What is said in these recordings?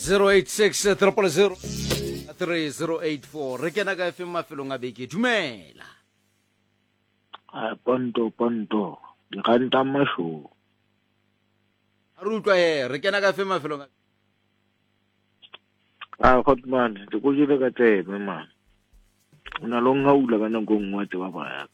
086 000 3084 re kena ka FM mafelong a beke dumela ponto di ganta masho a re utlwa re kena ka FM mafelong Hotman ke go jile ka tsebe man una lo ngaula kana go ngwa tse ba ba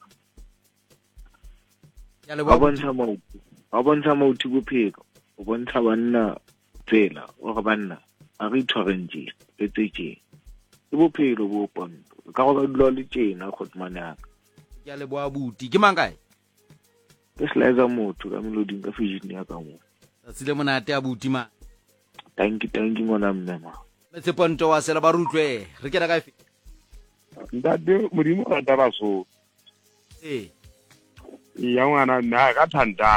ya le ba bontsha mauti bophelo o bontsha banna tsela o ga banna a re tshwarentse le tsetse ke bophelo bo ponto ka go ba dilo le tsena Hotman ya ya le boa buti ke mang kae ke slider motho ka meloding ka fusion ya ka mo tsile monate a buti ma thank you ngwana mmema metse ponto wa sela ba rutlwe re kena kae ndade modimo ra taba so ya ngwana na ka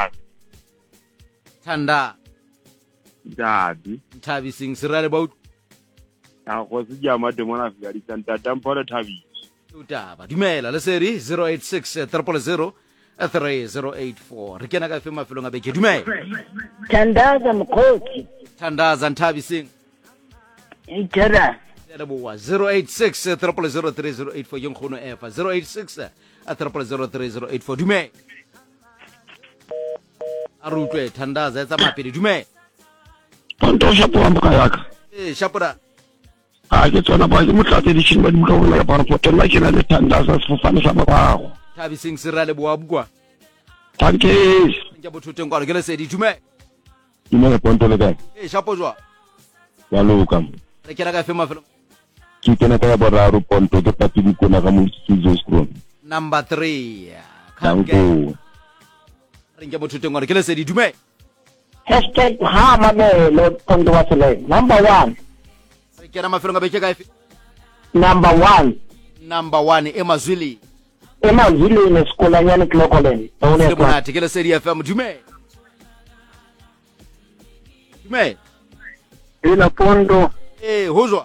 thanda dadi Thabi sing sirale ba a go se jama demona fya di tanta tampole thabi utaba dumela le seri 086 000 3084 re kena ka FM mafelong a beke dumela Thandaza mkhoti Thandaza Thabi sing itera le boa 086 000 3084 yung khono efa 086 000 3084 dumela a rutlwe Thandaza etsa mapedi dumela Ponto shapo amka yaka shapura a ke tsona ba ke motlatse di tshini ba di ka bola ba poto la ke na le Thandaza sefofane sa ba bago Thabi sing sirale boa bukwa thank you ke bothuteng kwa ke le sedi dumela dumela ponto le kae shapo jwa ya loka re kena ka FM mafelong ke tena ka boraro ponto ke pati di kona ka mo studio scroll number 3 danko re ke bothuteng kwa ke le sedi dumela ha mamelo ponto wa sele number 1 re kena mafelong a beke ka number 1 emazwili emazwilini esikolanyana Clocolan le monate ke le sedi FM dumela ila ponto hozwa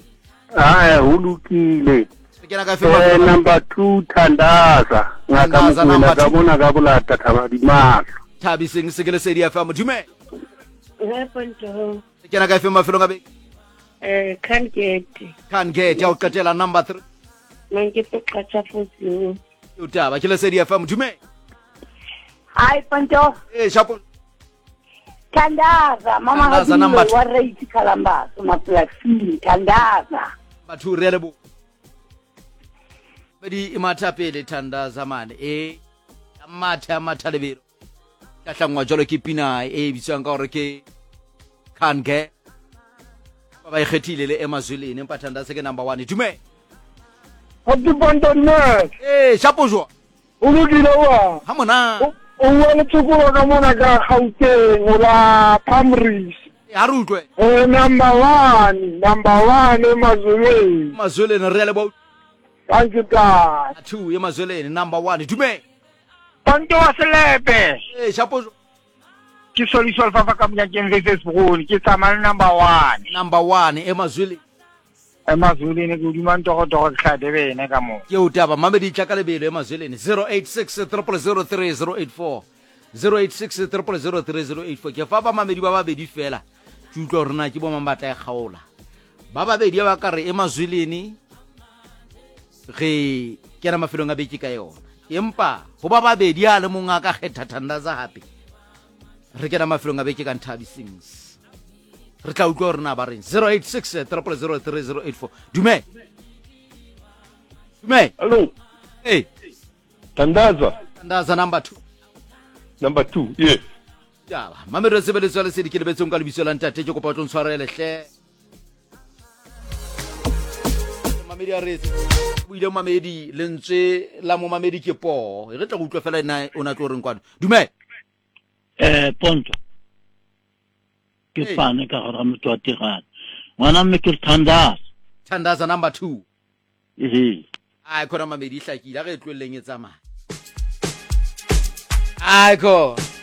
hulukile re kena ka FM number 2 Thandaza Thandaza, ngaka number mkwela ka bona ka bolata thaba di mahlo Thabi sing se ke le sedi FM dumela ponto re kena ka FM mafelong a beke can't get ya o qetela number 3 manje tsoqatsha futhi utaba ke le sedi FM dumela hi ponto shapo Thandaza mama Thandaza, number two. wa rate kalamba maplasi Thandaza batho re le bo bedi imatha pele Thandaza mane amatha lebelo ka hlangwa jalo ke pina bitswang ka gore ke Khange ba ikgethile le emazwilini empa Thandaza ke number 1 dumela Happy ponto ne shapo jwa o lokile wa ha mona o wele tsukolo ka mona ka Gauteng la Pamris ha rutlwe number 1 emazwilini re le bo thank you God 2 emazwilini number 1 dumela ponto wa selepe shapo jwa ke soliswa fa ka mnyakeng versus bogoni ke tsamana number 1 emazwilini emazulini ke udima ntogotoko ke tlhade bene ka mo ke utaba mamedi tla ka lebelo emazwilini 086 000 3084 086 000 3084 ke fa ba mamedi ba babedi fela ke utlwa rena ke bo mambatla e kgaola ba babedi ba ka re emazwilini ge ke na mafelong a beke ka yona empa go ba babedi a le monga ka kgetha Thandaza hape re ke na mafelong a beke ka Thabi sings re tla utlwa rena ba reng 086 000 3084 dumela hello Thandaza number 2 yeah ya mamedi re sebeletswa le sedi ke lebetsong ka lebitso la ntate ke kopa o tlo ntshwarele hle mamedi a re buile mamedi lentswe la mo mamedi ke po re tla go utlwa fela ena o na tlo reng kwana dumela ponto ke fane ka gore motho wa tirana ngwana mme ke Thandaza number 2 ehe khona mamedi hlakile ga e tlweleng e tsamaya ko